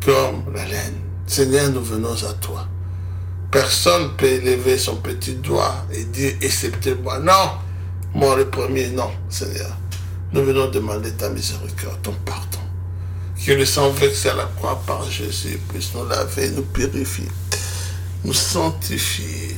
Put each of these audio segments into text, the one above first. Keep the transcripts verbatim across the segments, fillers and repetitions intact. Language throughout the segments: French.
comme la laine. Seigneur, nous venons à toi. Personne ne peut élever son petit doigt et dire, excepté moi. Non, moi le premier, non, Seigneur. Nous venons demander ta miséricorde, ton pardon. Que le sang versé à la croix par Jésus puisse nous laver, nous purifier, nous sanctifier.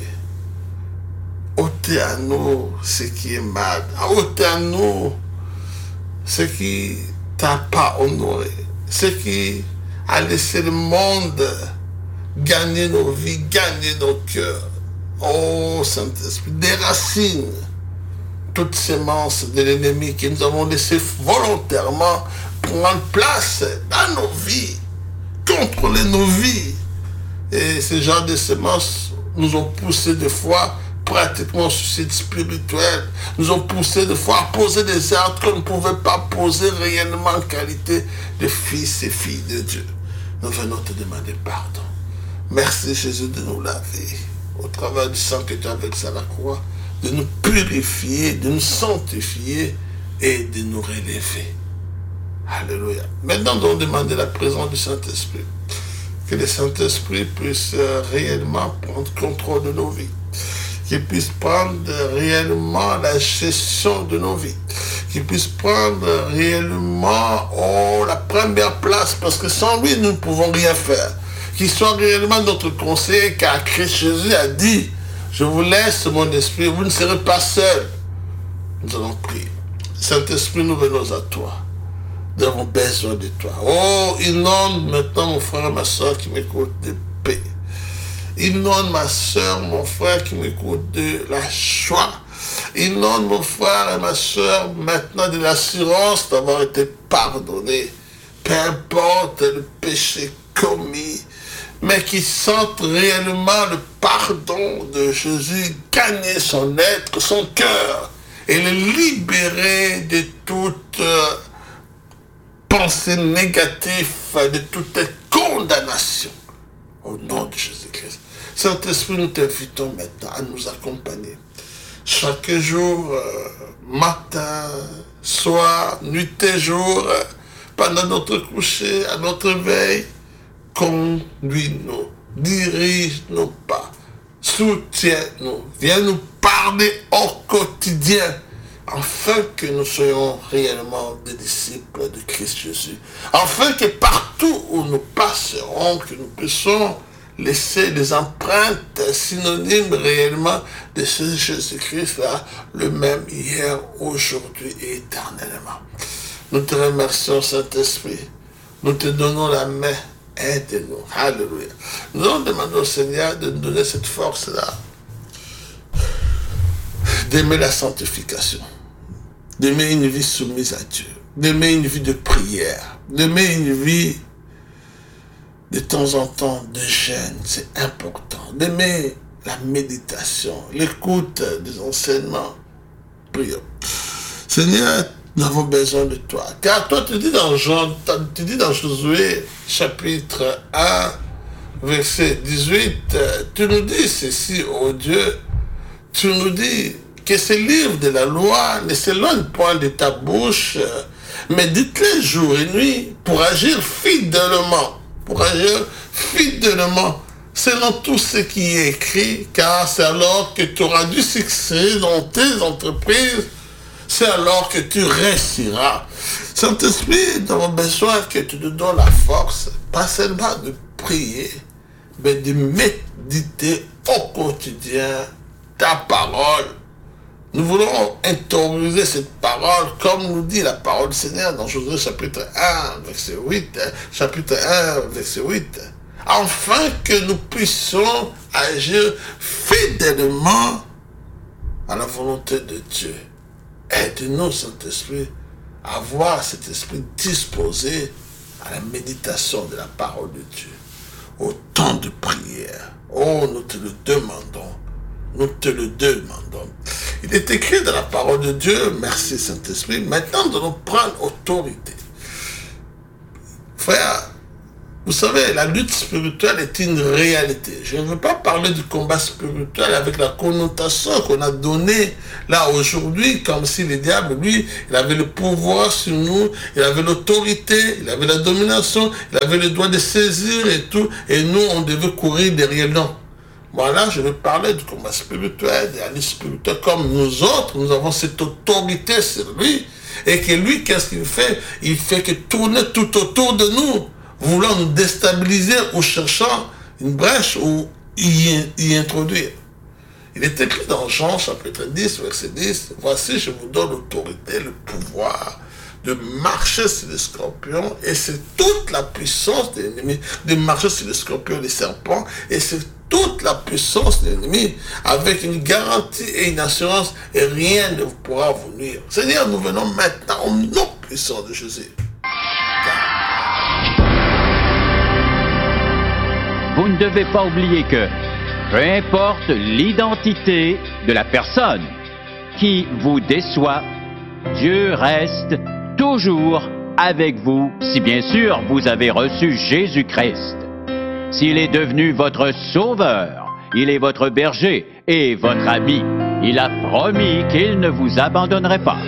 Ôtez à nous ce qui est mal. Ôtez à nous ce qui t'a pas honoré. Ce qui a laissé le monde gagner nos vies, gagner nos cœurs. Oh Saint-Esprit, déracine toutes ces semences de l'ennemi que nous avons laissé volontairement prendre place dans nos vies, contrôler nos vies. Et ce genre de semences nous ont poussé des fois pratiquement au suicide spirituel, nous ont poussé des fois à poser des actes qu'on ne pouvait pas poser réellement en qualité de fils et filles de Dieu. Nous venons te demander pardon. Merci Jésus de nous laver au travers du sang que tu as versé à la croix, de nous purifier, de nous sanctifier et de nous relever. Alléluia. Maintenant, nous allons demander la présence du Saint-Esprit. Que le Saint-Esprit puisse réellement prendre contrôle de nos vies. Qu'il puisse prendre réellement la gestion de nos vies. Qu'il puisse prendre réellement oh, la première place, parce que sans lui, nous ne pouvons rien faire. Qu'il soit réellement notre conseiller, car Christ Jésus a dit, je vous laisse mon esprit, vous ne serez pas seuls. Nous allons prier. Saint-Esprit, nous venons à toi. Nous avons besoin de toi. Oh, inonde maintenant mon frère et ma soeur qui m'écoutent de paix. Inonde ma soeur, mon frère qui m'écoute de la joie. Inonde mon frère et ma soeur maintenant de l'assurance d'avoir été pardonné. Peu importe le péché commis, mais qui sentent réellement le pardon de Jésus gagner son être, son cœur, et le libérer de toute euh, pensée négative, de toute condamnation. Au nom de Jésus-Christ. Saint-Esprit, nous t'invitons maintenant à nous accompagner. Chaque jour, euh, matin, soir, nuit et jour, euh, pendant notre coucher, à notre veille, conduis-nous, dirige nos pas, soutiens-nous, viens nous parler au quotidien, afin que nous soyons réellement des disciples de Christ Jésus, afin que partout où nous passerons, que nous puissions laisser des empreintes synonymes réellement de ce Jésus-Christ-là, le même hier, aujourd'hui et éternellement. Nous te remercions, Saint-Esprit, nous te donnons la main, aide-nous, alléluia. Nous allons demander au Seigneur de nous donner cette force-là, d'aimer la sanctification, d'aimer une vie soumise à Dieu, d'aimer une vie de prière, d'aimer une vie de temps en temps de jeûne, c'est important, d'aimer la méditation, l'écoute des enseignements. Prions. Seigneur, nous avons besoin de toi. Car toi, tu dis dans Jean, tu dis dans Josué, chapitre un, verset dix-huit, tu nous dis ceci, ô Dieu, tu nous dis que ce livre de la loi ne s'éloigne point de ta bouche, mais dites-les jour et nuit pour agir fidèlement, pour agir fidèlement selon tout ce qui est écrit, car c'est alors que tu auras du succès dans tes entreprises, c'est alors que tu réussiras. Saint-Esprit, nous avons besoin que tu nous donnes la force, pas seulement de prier, mais de méditer au quotidien ta parole. Nous voulons intérioriser cette parole, comme nous dit la parole du Seigneur dans Josué chapitre un, verset huit, chapitre un, verset huit, afin que nous puissions agir fidèlement à la volonté de Dieu. Aide-nous, Saint-Esprit, à avoir cet esprit disposé à la méditation de la parole de Dieu, au temps de prière. Oh, nous te le demandons, nous te le demandons. Il est écrit dans la parole de Dieu, merci Saint-Esprit, maintenant nous allons prendre autorité. Frère, Vous savez, la lutte spirituelle est une réalité. Je ne veux pas parler du combat spirituel avec la connotation qu'on a donnée là aujourd'hui, comme si le diable, lui, il avait le pouvoir sur nous, il avait l'autorité, il avait la domination, il avait le droit de saisir et tout, et nous, on devait courir derrière lui. Voilà, je veux parler du combat spirituel, de la lutte spirituelle, comme nous autres, nous avons cette autorité sur lui, et que lui, qu'est-ce qu'il fait? Il fait que tourner tout autour de nous, voulant nous déstabiliser ou cherchant une brèche ou y, y introduire. Il est écrit dans Jean chapitre dix, verset dix, « Voici, je vous donne l'autorité, le pouvoir de marcher sur les scorpions, et c'est toute la puissance de l'ennemi, de marcher sur les scorpions et les serpents, et c'est toute la puissance de l'ennemi, avec une garantie et une assurance, et rien ne pourra vous nuire. Seigneur, nous venons maintenant au nom puissant de Jésus. » Vous ne devez pas oublier que, peu importe l'identité de la personne qui vous déçoit, Dieu reste toujours avec vous, si bien sûr vous avez reçu Jésus-Christ. S'il est devenu votre sauveur, il est votre berger et votre ami. Il a promis qu'il ne vous abandonnerait pas.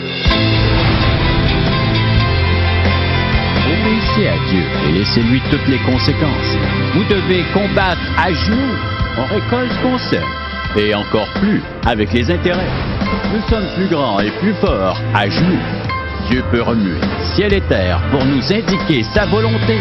Obéissez à Dieu et laissez-lui toutes les conséquences. Vous devez combattre à genoux. On récolte ce qu'on sème. Et encore plus avec les intérêts. Nous sommes plus grands et plus forts à genoux. Dieu peut remuer ciel et terre pour nous indiquer sa volonté.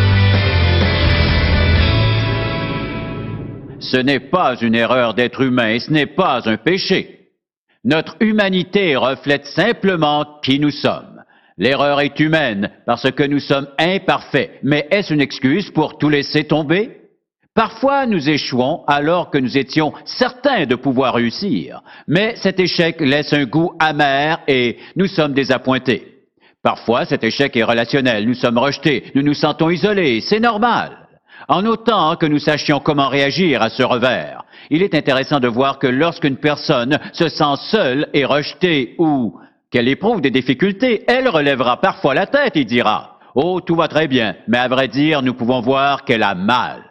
Ce n'est pas une erreur d'être humain et ce n'est pas un péché. Notre humanité reflète simplement qui nous sommes. L'erreur est humaine parce que nous sommes imparfaits. Mais est-ce une excuse pour tout laisser tomber? Parfois, nous échouons alors que nous étions certains de pouvoir réussir. Mais cet échec laisse un goût amer et nous sommes désappointés. Parfois, cet échec est relationnel. Nous sommes rejetés, nous nous sentons isolés. C'est normal. En autant que nous sachions comment réagir à ce revers, il est intéressant de voir que lorsqu'une personne se sent seule et rejetée ou qu'elle éprouve des difficultés, elle relèvera parfois la tête et dira « Oh, tout va très bien », mais à vrai dire, nous pouvons voir qu'elle a mal.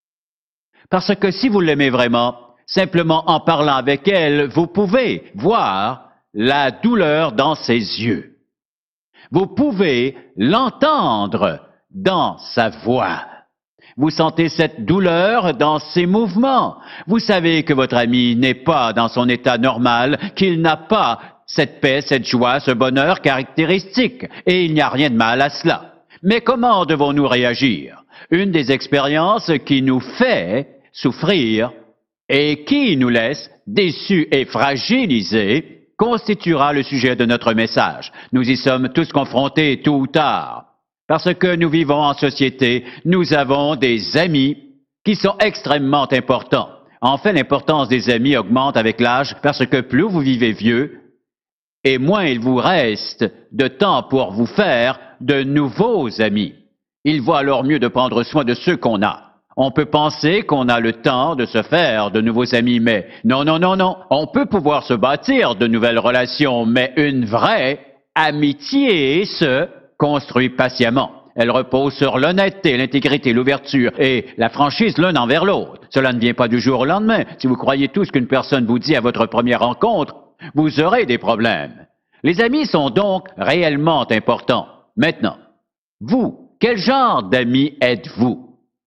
Parce que si vous l'aimez vraiment, simplement en parlant avec elle, vous pouvez voir la douleur dans ses yeux. Vous pouvez l'entendre dans sa voix. Vous sentez cette douleur dans ses mouvements. Vous savez que votre ami n'est pas dans son état normal, qu'il n'a pas cette paix, cette joie, ce bonheur caractéristique. Et il n'y a rien de mal à cela. Mais comment devons-nous réagir? Une des expériences qui nous fait souffrir et qui nous laisse déçus et fragilisés constituera le sujet de notre message. Nous y sommes tous confrontés tôt ou tard. Parce que nous vivons en société, nous avons des amis qui sont extrêmement importants. En fait, l'importance des amis augmente avec l'âge parce que plus vous vivez vieux, et moins il vous reste de temps pour vous faire de nouveaux amis. Il vaut alors mieux de prendre soin de ceux qu'on a. On peut penser qu'on a le temps de se faire de nouveaux amis, mais non, non, non, non. On peut pouvoir se bâtir de nouvelles relations, mais une vraie amitié se construit patiemment. Elle repose sur l'honnêteté, l'intégrité, l'ouverture et la franchise l'un envers l'autre. Cela ne vient pas du jour au lendemain. Si vous croyez tout ce qu'une personne vous dit à votre première rencontre, vous aurez des problèmes. Les amis sont donc réellement importants. Maintenant, vous, quel genre d'amis êtes-vous?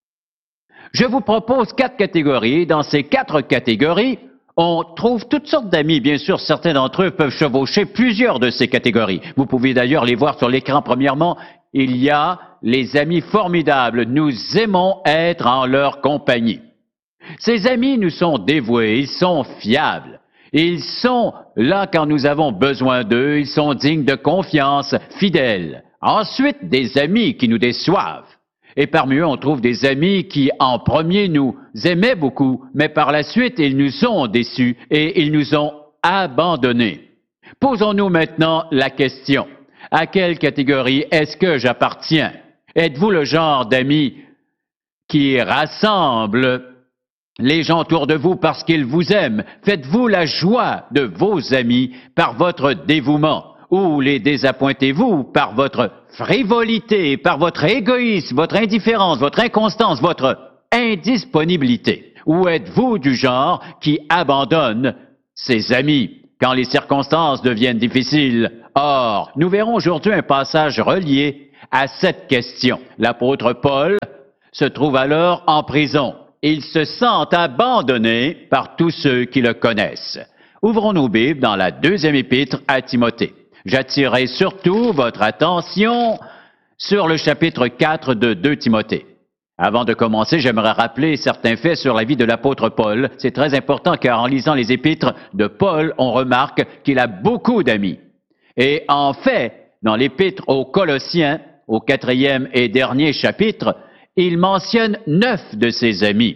Je vous propose quatre catégories. Dans ces quatre catégories, on trouve toutes sortes d'amis. Bien sûr, certains d'entre eux peuvent chevaucher plusieurs de ces catégories. Vous pouvez d'ailleurs les voir sur l'écran. Premièrement, il y a les amis formidables. Nous aimons être en leur compagnie. Ces amis nous sont dévoués, ils sont fiables. Ils sont là quand nous avons besoin d'eux, ils sont dignes de confiance, fidèles. Ensuite, des amis qui nous déçoivent. Et parmi eux, on trouve des amis qui, en premier, nous aimaient beaucoup, mais par la suite, ils nous ont déçus et ils nous ont abandonnés. Posons-nous maintenant la question. À quelle catégorie est-ce que j'appartiens? Êtes-vous le genre d'amis qui rassemble les gens autour de vous parce qu'ils vous aiment? Faites-vous la joie de vos amis par votre dévouement? ou les désappointez-vous par votre frivolité, par votre égoïsme, votre indifférence, votre inconstance, votre indisponibilité? Ou êtes-vous du genre qui abandonne ses amis quand les circonstances deviennent difficiles? Or, nous verrons aujourd'hui un passage relié à cette question. L'apôtre Paul se trouve alors en prison. Il se sent abandonné par tous ceux qui le connaissent. Ouvrons nos Bibles dans la deuxième épître à Timothée. J'attirerai surtout votre attention sur le chapitre quatre de deux Timothée. Avant de commencer, j'aimerais rappeler certains faits sur la vie de l'apôtre Paul. C'est très important car en lisant les épîtres de Paul, on remarque qu'il a beaucoup d'amis. Et en fait, dans l'épître aux Colossiens, au quatrième et dernier chapitre, il mentionne neuf de ses amis.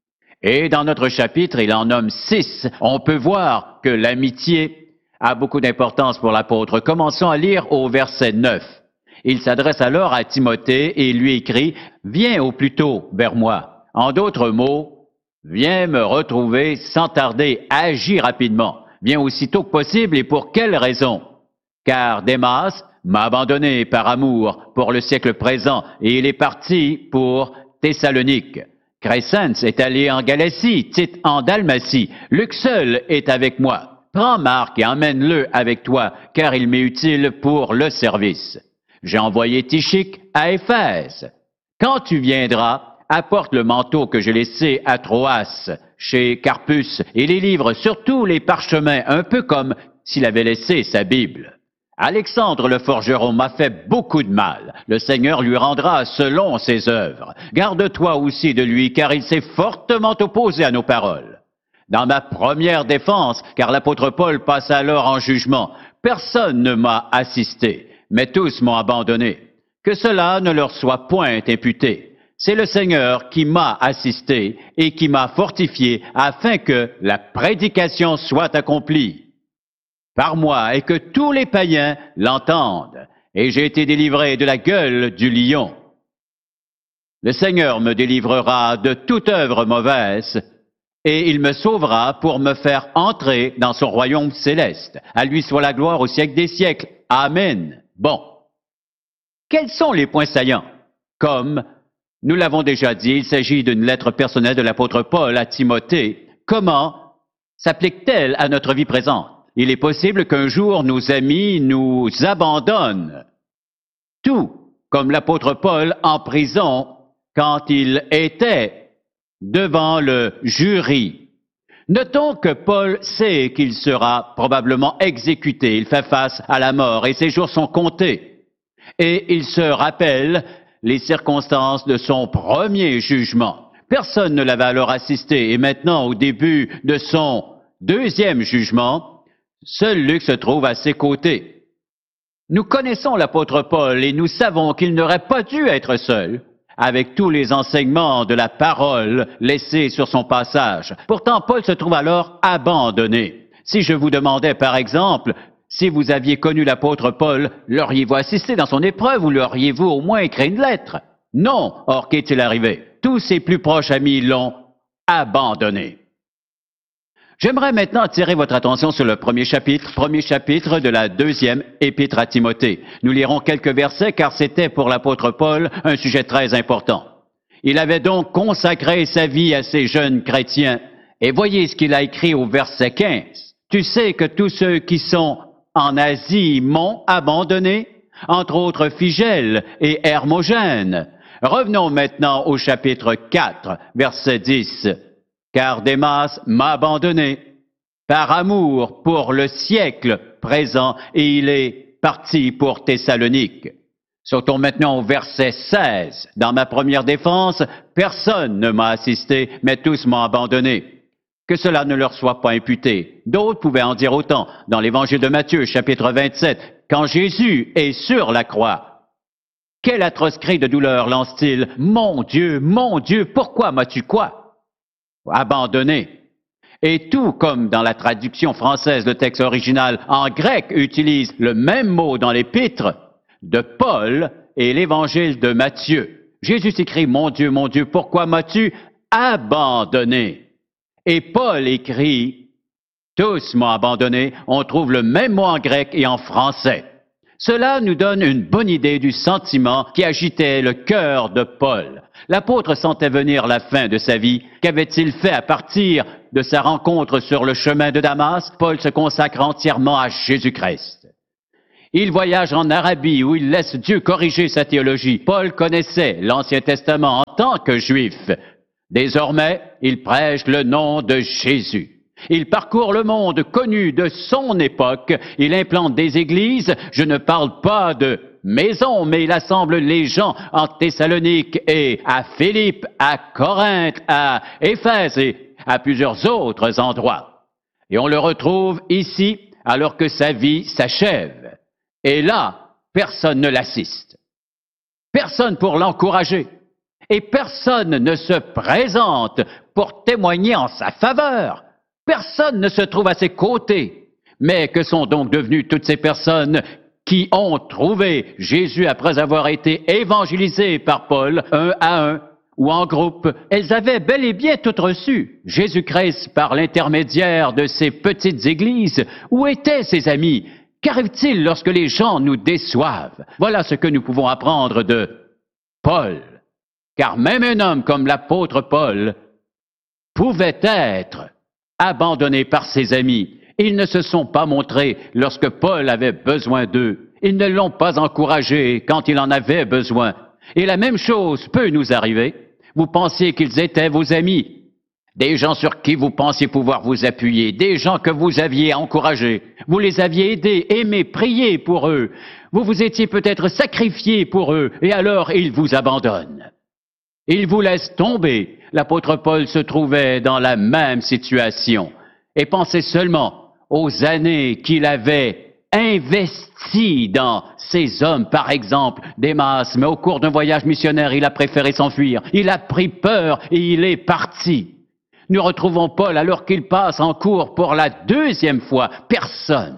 Et dans notre chapitre, il en nomme six. On peut voir que l'amitié a beaucoup d'importance pour l'apôtre. Commençons à lire au verset neuf. Il s'adresse alors à Timothée et lui écrit « Viens au plus tôt vers moi ». En d'autres mots, viens me retrouver sans tarder, agis rapidement. Viens aussitôt que possible et pour quelle raison? Car Démas m'a abandonné par amour pour le siècle présent et il est parti pour Thessalonique. Crescens est allé en Galatie, Tite en Dalmatie. Luc seul est avec moi. Prends Marc et emmène-le avec toi, car il m'est utile pour le service. J'ai envoyé Tychique à Éphèse. Quand tu viendras, apporte le manteau que j'ai laissé à Troas, chez Carpus, et les livres, surtout les parchemins, un peu comme s'il avait laissé sa Bible. Alexandre le forgeron m'a fait beaucoup de mal. Le Seigneur lui rendra selon ses œuvres. Garde-toi aussi de lui, car il s'est fortement opposé à nos paroles. Dans ma première défense, car l'apôtre Paul passe alors en jugement, personne ne m'a assisté, mais tous m'ont abandonné. Que cela ne leur soit point imputé. C'est le Seigneur qui m'a assisté et qui m'a fortifié afin que la prédication soit accomplie par moi et que tous les païens l'entendent. Et j'ai été délivré de la gueule du lion. Le Seigneur me délivrera de toute œuvre mauvaise et il me sauvera pour me faire entrer dans son royaume céleste. À lui soit la gloire au siècle des siècles. Amen. Bon. Quels sont les points saillants? Comme nous l'avons déjà dit, il s'agit d'une lettre personnelle de l'apôtre Paul à Timothée. Comment s'applique-t-elle à notre vie présente? Il est possible qu'un jour nos amis nous abandonnent. Tout comme l'apôtre Paul en prison quand il était devant le jury. Notons que Paul sait qu'il sera probablement exécuté. Il fait face à la mort et ses jours sont comptés. Et il se rappelle les circonstances de son premier jugement. Personne ne l'avait alors assisté et maintenant, au début de son deuxième jugement, seul Luc se trouve à ses côtés. Nous connaissons l'apôtre Paul et nous savons qu'il n'aurait pas dû être seul avec tous les enseignements de la parole laissés sur son passage. Pourtant, Paul se trouve alors abandonné. Si je vous demandais, par exemple, si vous aviez connu l'apôtre Paul, l'auriez-vous assisté dans son épreuve ou l'auriez-vous au moins écrit une lettre? Non. Or, qu'est-il arrivé? Tous ses plus proches amis l'ont abandonné. J'aimerais maintenant attirer votre attention sur le premier chapitre, premier chapitre de la deuxième épître à Timothée. Nous lirons quelques versets car c'était pour l'apôtre Paul un sujet très important. Il avait donc consacré sa vie à ces jeunes chrétiens. Et voyez ce qu'il a écrit au verset quinze. Tu sais que tous ceux qui sont en Asie m'ont abandonné, entre autres Phygèle et Hermogène. Revenons maintenant au chapitre quatre, verset dix. Car Démas m'a abandonné par amour pour le siècle présent et il est parti pour Thessalonique. Sautons maintenant au verset seize. Dans ma première défense, personne ne m'a assisté, mais tous m'ont abandonné. Que cela ne leur soit pas imputé. D'autres pouvaient en dire autant. Dans l'évangile de Matthieu, chapitre vingt-sept, quand Jésus est sur la croix, quel atroce cri de douleur lance-t-il? Mon Dieu, mon Dieu, pourquoi m'as-tu quoi? Abandonné. Et tout comme dans la traduction française, le texte original en grec utilise le même mot dans l'épître de Paul et l'évangile de Matthieu. Jésus s'écrit « Mon Dieu, mon Dieu, pourquoi m'as-tu abandonné ?» Et Paul écrit Tous m'ont abandonné, on trouve le même mot en grec et en français. Cela nous donne une bonne idée du sentiment qui agitait le cœur de Paul. L'apôtre sentait venir la fin de sa vie. Qu'avait-il fait à partir de sa rencontre sur le chemin de Damas? Paul se consacre entièrement à Jésus-Christ. Il voyage en Arabie où il laisse Dieu corriger sa théologie. Paul connaissait l'Ancien Testament en tant que juif. Désormais, il prêche le nom de Jésus. Il parcourt le monde connu de son époque. Il implante des églises. Je ne parle pas de maisons, mais il assemble les gens en Thessalonique et à Philippe, à Corinthe, à Éphèse et à plusieurs autres endroits. Et on le retrouve ici alors que sa vie s'achève. Et là, personne ne l'assiste. Personne pour l'encourager. Et personne ne se présente pour témoigner en sa faveur. Personne ne se trouve à ses côtés. Mais que sont donc devenues toutes ces personnes qui ont trouvé Jésus après avoir été évangélisées par Paul, un à un ou en groupe? Elles avaient bel et bien toutes reçu Jésus-Christ par l'intermédiaire de ces petites églises. Où étaient ses amis? Qu'arrive-t-il lorsque les gens nous déçoivent? Voilà ce que nous pouvons apprendre de Paul. Car même un homme comme l'apôtre Paul pouvait être abandonné par ses amis. Ils ne se sont pas montrés lorsque Paul avait besoin d'eux. Ils ne l'ont pas encouragé quand il en avait besoin. Et la même chose peut nous arriver. Vous pensiez qu'ils étaient vos amis, des gens sur qui vous pensiez pouvoir vous appuyer, des gens que vous aviez encouragés. Vous les aviez aidés, aimés, priés pour eux. Vous vous étiez peut-être sacrifiés pour eux, et alors ils vous abandonnent. Ils vous laissent tomber. L'apôtre Paul se trouvait dans la même situation. Et pensez seulement aux années qu'il avait investies dans ces hommes, par exemple, Démas. Mais au cours d'un voyage missionnaire, il a préféré s'enfuir. Il a pris peur et il est parti. Nous retrouvons Paul alors qu'il passe en cours pour la deuxième fois. Personne.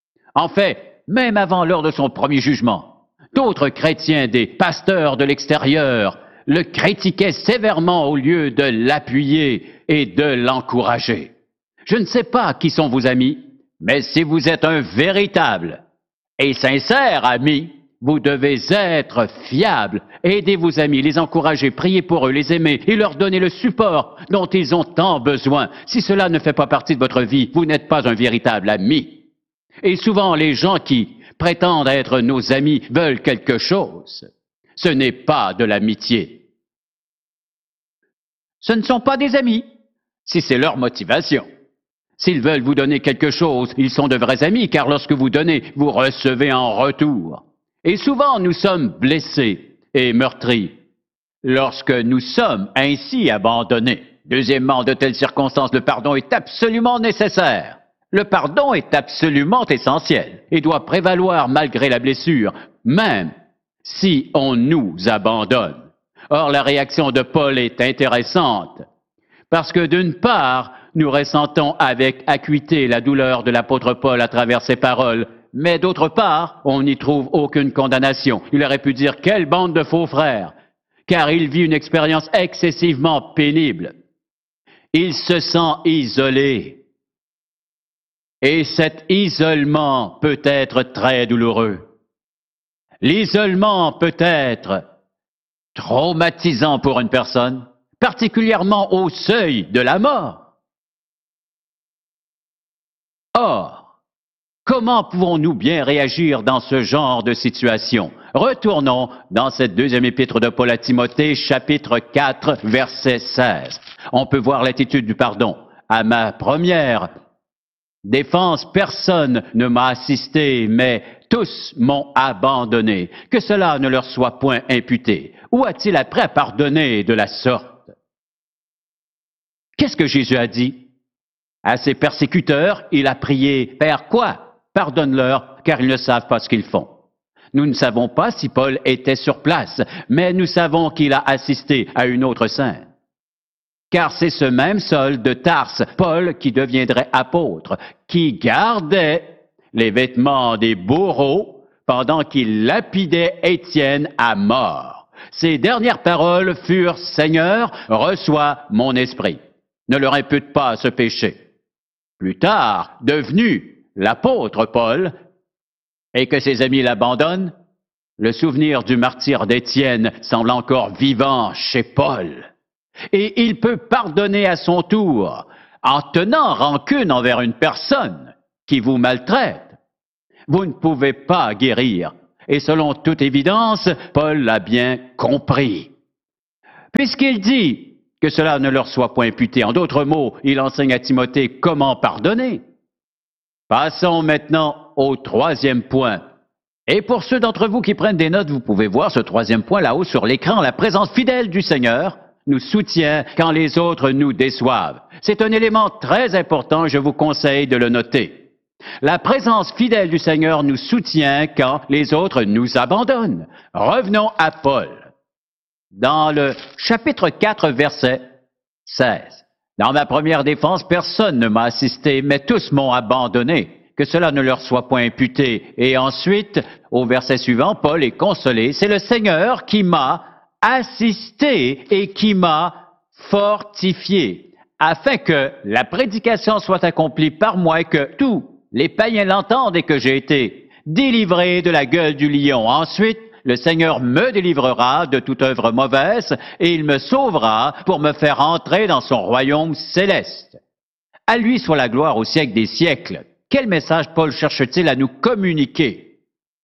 En fait, même avant l'heure de son premier jugement, d'autres chrétiens, des pasteurs de l'extérieur, le critiquaient sévèrement au lieu de l'appuyer et de l'encourager. Je ne sais pas qui sont vos amis, mais si vous êtes un véritable et sincère ami, vous devez être fiable. Aidez vos amis, les encourager, priez pour eux, les aimer et leur donner le support dont ils ont tant besoin. Si cela ne fait pas partie de votre vie, vous n'êtes pas un véritable ami. Et souvent, les gens qui prétendent être nos amis veulent quelque chose. Ce n'est pas de l'amitié. Ce ne sont pas des amis, si c'est leur motivation. S'ils veulent vous donner quelque chose, ils sont de vrais amis, car lorsque vous donnez, vous recevez en retour. Et souvent, nous sommes blessés et meurtris lorsque nous sommes ainsi abandonnés. Deuxièmement, de telles circonstances, le pardon est absolument nécessaire. Le pardon est absolument essentiel et doit prévaloir malgré la blessure, même si on nous abandonne. Or, la réaction de Paul est intéressante, parce que d'une part, nous ressentons avec acuité la douleur de l'apôtre Paul à travers ses paroles, mais d'autre part, on n'y trouve aucune condamnation. Il aurait pu dire « Quelle bande de faux frères !» car il vit une expérience excessivement pénible. Il se sent isolé. Et cet isolement peut être très douloureux. L'isolement peut être traumatisant pour une personne, particulièrement au seuil de la mort. Or, comment pouvons-nous bien réagir dans ce genre de situation? Retournons dans cette deuxième épître de Paul à Timothée, chapitre quatre, verset seize. On peut voir l'attitude du pardon. À ma première défense, personne ne m'a assisté, mais tous m'ont abandonné. Que cela ne leur soit point imputé. Où a-t-il appris à pardonner de la sorte? Qu'est-ce que Jésus a dit? À ses persécuteurs, il a prié, « Père, quoi? Pardonne-leur, car ils ne savent pas ce qu'ils font. » Nous ne savons pas si Paul était sur place, mais nous savons qu'il a assisté à une autre scène. Car c'est ce même Saul de Tarse, Paul, qui deviendrait apôtre, qui gardait les vêtements des bourreaux pendant qu'il lapidait Étienne à mort. Ses dernières paroles furent « Seigneur, reçois mon esprit. » Ne leur impute pas ce péché. plus tard devenu l'apôtre Paul, et que ses amis l'abandonnent, le souvenir du martyre d'Étienne semble encore vivant chez Paul. Et il peut pardonner à son tour en tenant rancune envers une personne qui vous maltraite. Vous ne pouvez pas guérir. Et selon toute évidence, Paul l'a bien compris. Puisqu'il dit que cela ne leur soit point imputé, en d'autres mots, il enseigne à Timothée comment pardonner. Passons maintenant au troisième point. Et pour ceux d'entre vous qui prennent des notes, vous pouvez voir ce troisième point là-haut sur l'écran. La présence fidèle du Seigneur nous soutient quand les autres nous déçoivent. C'est un élément très important, je vous conseille de le noter. La présence fidèle du Seigneur nous soutient quand les autres nous abandonnent. Revenons à Paul. Dans le chapitre quatre, verset seize. Dans ma première défense, personne ne m'a assisté, mais tous m'ont abandonné. Que cela ne leur soit point imputé. Et ensuite, au verset suivant, Paul est consolé. C'est le Seigneur qui m'a assisté et qui m'a fortifié, afin que la prédication soit accomplie par moi et que tous les païens l'entendent et que j'ai été délivré de la gueule du lion. Ensuite, le Seigneur me délivrera de toute œuvre mauvaise et il me sauvera pour me faire entrer dans son royaume céleste. À lui soit la gloire au siècle des siècles. Quel message Paul cherche-t-il à nous communiquer?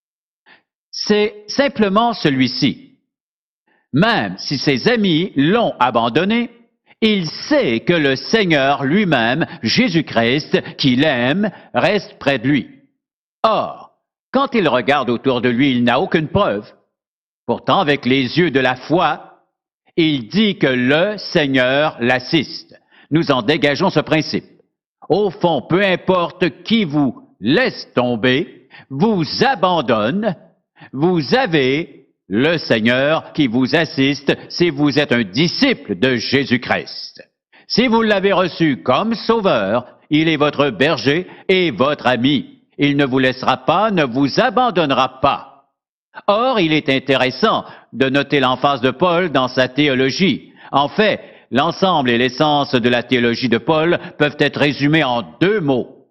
C'est simplement celui-ci. Même si ses amis l'ont abandonné, il sait que le Seigneur lui-même, Jésus-Christ, qu'il aime, reste près de lui. Or, quand il regarde autour de lui, il n'a aucune preuve. Pourtant, avec les yeux de la foi, il dit que le Seigneur l'assiste. Nous en dégageons ce principe. Au fond, peu importe qui vous laisse tomber, vous abandonne, vous avez le Seigneur qui vous assiste si vous êtes un disciple de Jésus-Christ. Si vous l'avez reçu comme sauveur, il est votre berger et votre ami. Il ne vous laissera pas, ne vous abandonnera pas. Or, il est intéressant de noter l'emphase de Paul dans sa théologie. En fait, l'ensemble et l'essence de la théologie de Paul peuvent être résumés en deux mots.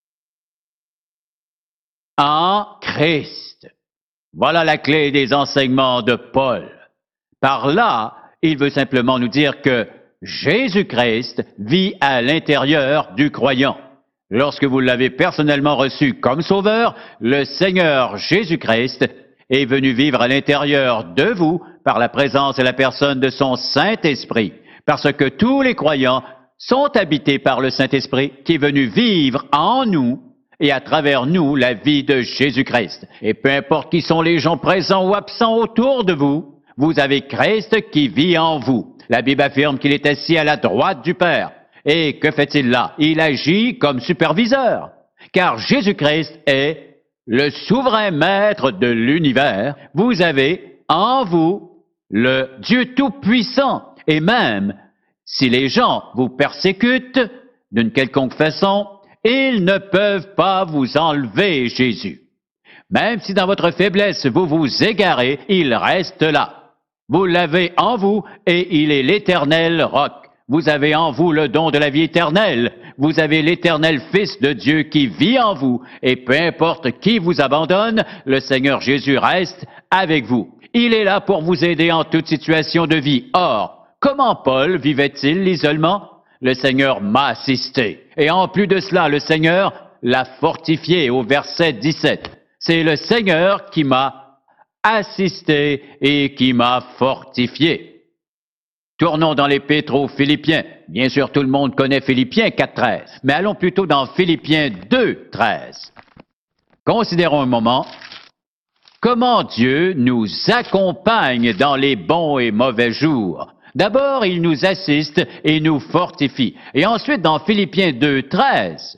En Christ. Voilà la clé des enseignements de Paul. Par là, il veut simplement nous dire que Jésus-Christ vit à l'intérieur du croyant. Lorsque vous l'avez personnellement reçu comme sauveur, le Seigneur Jésus-Christ est venu vivre à l'intérieur de vous par la présence et la personne de son Saint-Esprit. Parce que tous les croyants sont habités par le Saint-Esprit qui est venu vivre en nous et à travers nous la vie de Jésus-Christ. Et peu importe qui sont les gens présents ou absents autour de vous, vous avez Christ qui vit en vous. La Bible affirme qu'il est assis à la droite du Père. Et que fait-il là? Il agit comme superviseur. Car Jésus-Christ est le souverain maître de l'univers. Vous avez en vous le Dieu Tout-Puissant. Et même si les gens vous persécutent d'une quelconque façon, ils ne peuvent pas vous enlever Jésus. Même si dans votre faiblesse vous vous égarez, il reste là. Vous l'avez en vous et il est l'éternel roc. Vous avez en vous le don de la vie éternelle. Vous avez l'éternel Fils de Dieu qui vit en vous. Et peu importe qui vous abandonne, le Seigneur Jésus reste avec vous. Il est là pour vous aider en toute situation de vie. Or, comment Paul vivait-il l'isolement? Le Seigneur m'a assisté. Et en plus de cela, le Seigneur l'a fortifié au verset dix-sept. C'est le Seigneur qui m'a assisté et qui m'a fortifié. Tournons dans l'Épître aux Philippiens. Bien sûr, tout le monde connaît Philippiens quatre treize, mais allons plutôt dans Philippiens deux treize. Considérons un moment comment Dieu nous accompagne dans les bons et mauvais jours. D'abord, il nous assiste et nous fortifie. Et ensuite, dans Philippiens deux treize,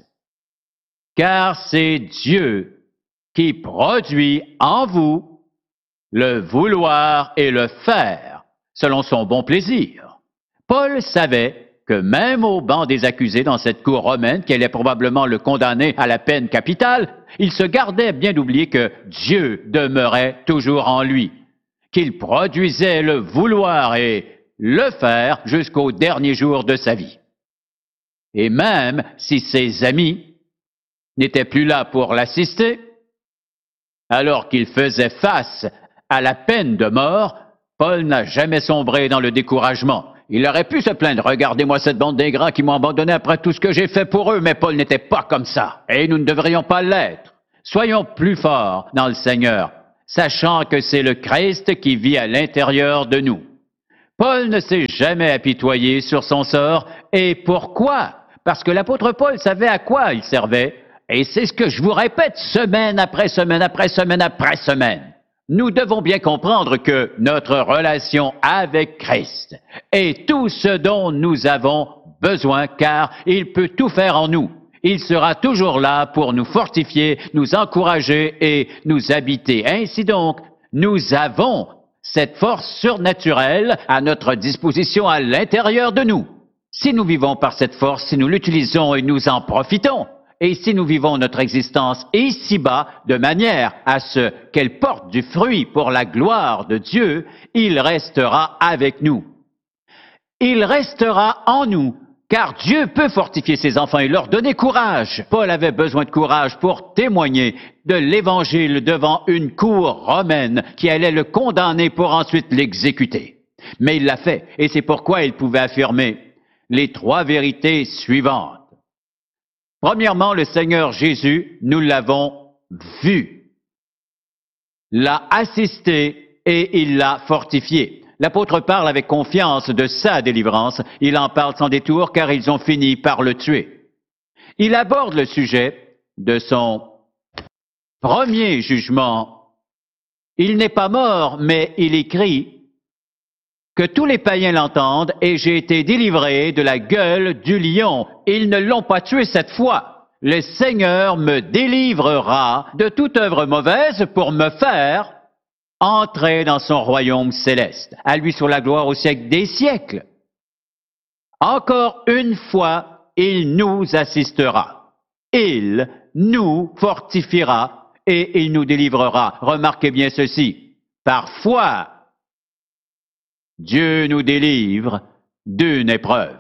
car c'est Dieu qui produit en vous le vouloir et le faire selon son bon plaisir. Paul savait que même au banc des accusés dans cette cour romaine, qui allait probablement le condamner à la peine capitale, il se gardait bien d'oublier que Dieu demeurait toujours en lui, qu'il produisait le vouloir et le faire jusqu'au dernier jour de sa vie. Et même si ses amis n'étaient plus là pour l'assister, alors qu'il faisait face à la peine de mort, Paul n'a jamais sombré dans le découragement. Il aurait pu se plaindre, regardez-moi cette bande d'ingrats qui m'ont abandonné après tout ce que j'ai fait pour eux, mais Paul n'était pas comme ça, et nous ne devrions pas l'être. Soyons plus forts dans le Seigneur, sachant que c'est le Christ qui vit à l'intérieur de nous. Paul ne s'est jamais apitoyé sur son sort, et pourquoi? Parce que l'apôtre Paul savait à quoi il servait, et c'est ce que je vous répète semaine après semaine après semaine après semaine. Nous devons bien comprendre que notre relation avec Christ est tout ce dont nous avons besoin, car il peut tout faire en nous. Il sera toujours là pour nous fortifier, nous encourager et nous habiter. Ainsi donc, nous avons cette force surnaturelle à notre disposition à l'intérieur de nous. Si nous vivons par cette force, si nous l'utilisons et nous en profitons, et si nous vivons notre existence ici-bas de manière à ce qu'elle porte du fruit pour la gloire de Dieu, il restera avec nous. Il restera en nous, car Dieu peut fortifier ses enfants et leur donner courage. Paul avait besoin de courage pour témoigner de l'Évangile devant une cour romaine qui allait le condamner pour ensuite l'exécuter. Mais il l'a fait, et c'est pourquoi il pouvait affirmer les trois vérités suivantes. Premièrement, le Seigneur Jésus, nous l'avons vu, l'a assisté et il l'a fortifié. L'apôtre parle avec confiance de sa délivrance. Il en parle sans détour car ils ont fini par le tuer. Il aborde le sujet de son premier jugement. Il n'est pas mort, mais il écrit que tous les païens l'entendent, et j'ai été délivré de la gueule du lion. Ils ne l'ont pas tué cette fois. Le Seigneur me délivrera de toute œuvre mauvaise pour me faire entrer dans son royaume céleste. À lui soit la gloire au siècle des siècles. Encore une fois, il nous assistera. Il nous fortifiera et il nous délivrera. Remarquez bien ceci. Parfois, Dieu nous délivre d'une épreuve.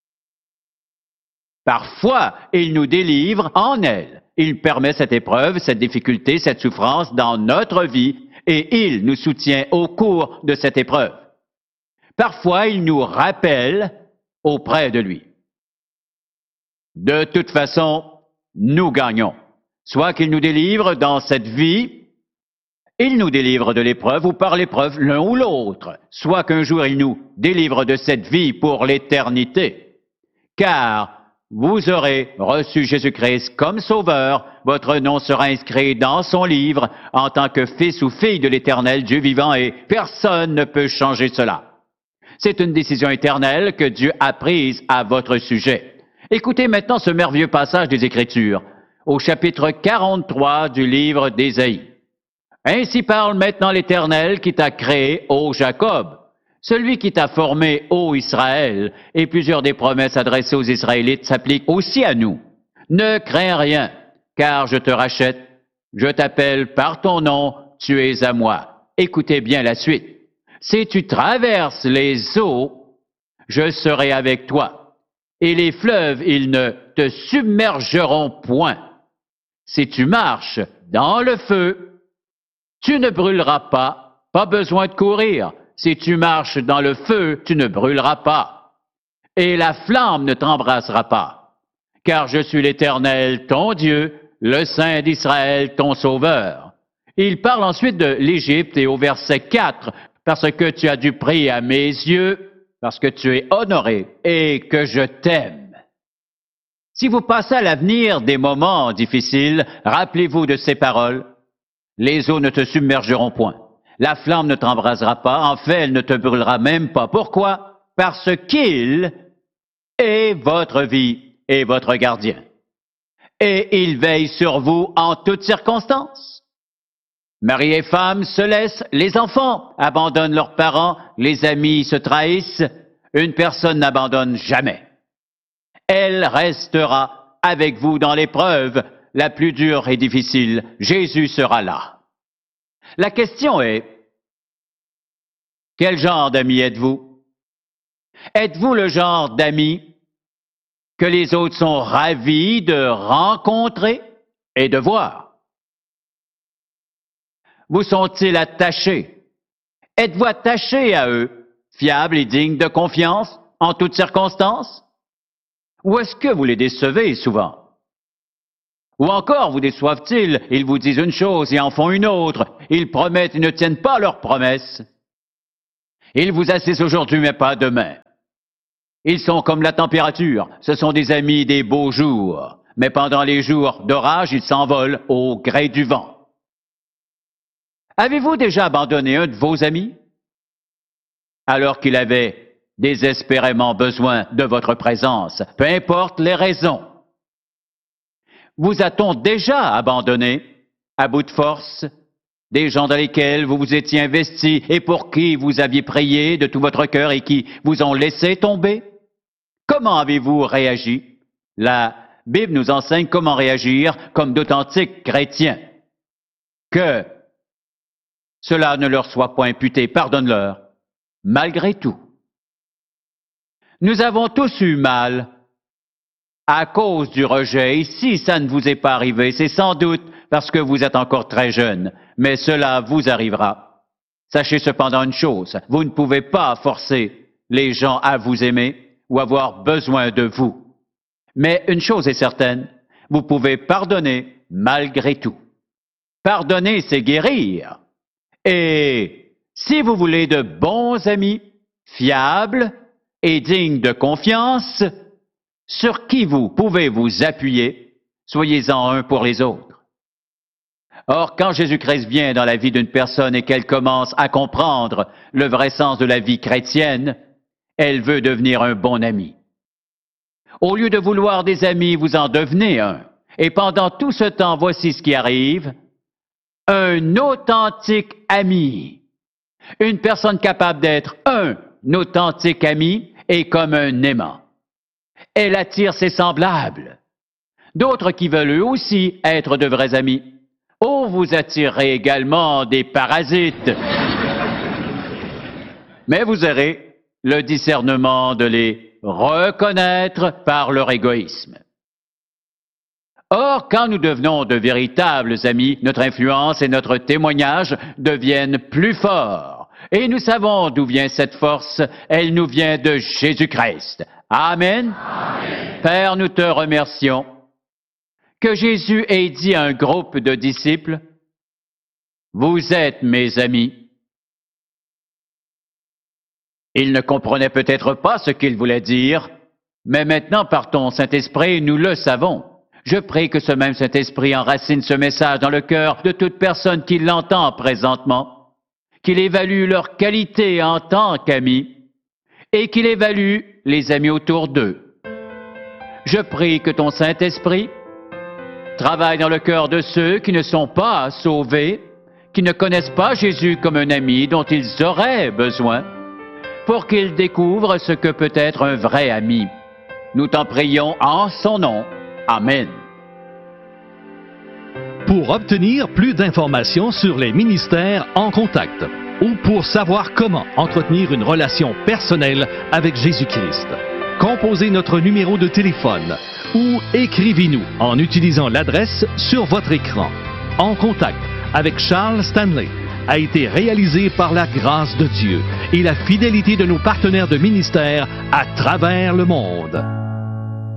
Parfois, il nous délivre en elle. Il permet cette épreuve, cette difficulté, cette souffrance dans notre vie et il nous soutient au cours de cette épreuve. Parfois, il nous rappelle auprès de lui. De toute façon, nous gagnons. Soit qu'il nous délivre dans cette vie, il nous délivre de l'épreuve ou par l'épreuve, l'un ou l'autre, soit qu'un jour il nous délivre de cette vie pour l'éternité. Car vous aurez reçu Jésus-Christ comme sauveur, votre nom sera inscrit dans son livre en tant que fils ou fille de l'Éternel Dieu vivant et personne ne peut changer cela. C'est une décision éternelle que Dieu a prise à votre sujet. Écoutez maintenant ce merveilleux passage des Écritures, au chapitre quarante-trois du livre d'Ésaïe. Ainsi parle maintenant l'Éternel qui t'a créé, ô Jacob, celui qui t'a formé, ô Israël, et plusieurs des promesses adressées aux Israélites s'appliquent aussi à nous. Ne crains rien, car je te rachète, je t'appelle par ton nom, tu es à moi. Écoutez bien la suite. Si tu traverses les eaux, je serai avec toi, et les fleuves, ils ne te submergeront point. Si tu marches dans le feu, tu ne brûleras pas, pas besoin de courir. Si tu marches dans le feu, tu ne brûleras pas. Et la flamme ne t'embrassera pas. Car je suis l'Éternel, ton Dieu, le Saint d'Israël, ton Sauveur. Il parle ensuite de l'Égypte et au verset quatre, parce que tu as du prix à mes yeux, parce que tu es honoré et que je t'aime. Si vous passez à l'avenir des moments difficiles, rappelez-vous de ces paroles. Les eaux ne te submergeront point. La flamme ne t'embrasera pas. En fait, elle ne te brûlera même pas. Pourquoi? Parce qu'il est votre vie et votre gardien. Et il veille sur vous en toutes circonstances. Mari et femme se laissent, les enfants abandonnent leurs parents, les amis se trahissent. Une personne n'abandonne jamais. Elle restera avec vous dans l'épreuve la plus dure et difficile. Jésus sera là. La question est, quel genre d'ami êtes-vous? Êtes-vous le genre d'ami que les autres sont ravis de rencontrer et de voir? Vous sont-ils attachés? Êtes-vous attaché à eux, fiables et dignes de confiance en toutes circonstances? Ou est-ce que vous les décevez souvent? Ou encore vous déçoivent-ils? Ils vous disent une chose et en font une autre. Ils promettent et ne tiennent pas leurs promesses. Ils vous assistent aujourd'hui mais pas demain. Ils sont comme la température. Ce sont des amis des beaux jours. Mais pendant les jours d'orage, ils s'envolent au gré du vent. Avez-vous déjà abandonné un de vos amis alors qu'il avait désespérément besoin de votre présence, peu importe les raisons? Vous a-t-on déjà abandonné, à bout de force, des gens dans lesquels vous vous étiez investi et pour qui vous aviez prié de tout votre cœur et qui vous ont laissé tomber? Comment avez-vous réagi? La Bible nous enseigne comment réagir comme d'authentiques chrétiens. Que cela ne leur soit point imputé, pardonne-leur, malgré tout. Nous avons tous eu mal à cause du rejet. Et si ça ne vous est pas arrivé, c'est sans doute parce que vous êtes encore très jeune, mais cela vous arrivera. Sachez cependant une chose, vous ne pouvez pas forcer les gens à vous aimer ou avoir besoin de vous. Mais une chose est certaine, vous pouvez pardonner malgré tout. Pardonner, c'est guérir. Et si vous voulez de bons amis, fiables et dignes de confiance, sur qui vous pouvez vous appuyer, soyez-en un pour les autres. Or, quand Jésus-Christ vient dans la vie d'une personne et qu'elle commence à comprendre le vrai sens de la vie chrétienne, elle veut devenir un bon ami. Au lieu de vouloir des amis, vous en devenez un. Et pendant tout ce temps, voici ce qui arrive. Un authentique ami. Une personne capable d'être un authentique ami est comme un aimant. Elle attire ses semblables. D'autres qui veulent eux aussi être de vrais amis. Oh, vous attirez également des parasites. Mais vous aurez le discernement de les reconnaître par leur égoïsme. Or, quand nous devenons de véritables amis, notre influence et notre témoignage deviennent plus forts. Et nous savons d'où vient cette force. Elle nous vient de Jésus-Christ. Amen. Amen. Père, nous te remercions que Jésus ait dit à un groupe de disciples, « Vous êtes mes amis. » Ils ne comprenaient peut-être pas ce qu'il voulait dire, mais maintenant, par ton Saint-Esprit, nous le savons. Je prie que ce même Saint-Esprit enracine ce message dans le cœur de toute personne qui l'entend présentement, qu'il évalue leur qualité en tant qu'amis et qu'il évalue les amis autour d'eux. Je prie que ton Saint-Esprit travaille dans le cœur de ceux qui ne sont pas sauvés, qui ne connaissent pas Jésus comme un ami dont ils auraient besoin, pour qu'ils découvrent ce que peut être un vrai ami. Nous t'en prions en son nom. Amen. Pour obtenir plus d'informations sur les ministères en contact ou pour savoir comment entretenir une relation personnelle avec Jésus-Christ, composez notre numéro de téléphone ou écrivez-nous en utilisant l'adresse sur votre écran. En contact avec Charles Stanley a été réalisé par la grâce de Dieu et la fidélité de nos partenaires de ministère à travers le monde.